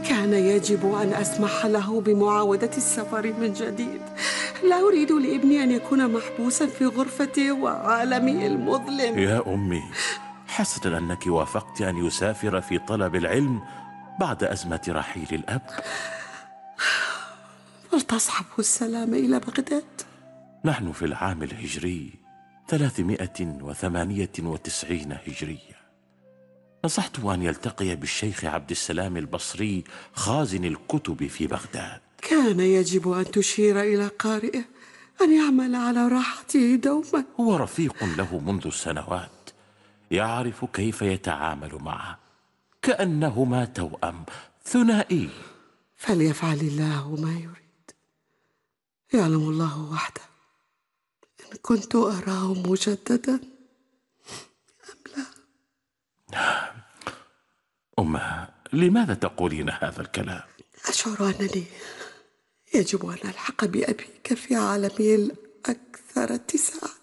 كان يجب أن أسمح له بمعاودة السفر من جديد. لا أريد لابني أن يكون محبوسا في غرفته وعالمه المظلم. يا أمي، حسنا أنك وافقت أن يسافر في طلب العلم بعد أزمة رحيل الأب. فلتصحبه السلام إلى بغداد. نحن في العام الهجري 398 هجرية. نصحته أن يلتقي بالشيخ عبد السلام البصري خازن الكتب في بغداد. كان يجب أن تشير إلى قارئه أن يعمل على راحته دوما. هو رفيق له منذ سنوات، يعرف كيف يتعامل معه، كأنهما توأم ثنائي. فليفعل الله ما يريد. يعلم الله وحده إن كنت أراه مجددا أم لا. أمه، لماذا تقولين هذا الكلام؟ أشعر أنني يجب أن ألحق بأبيك في عالمه الأكثر اتساعا.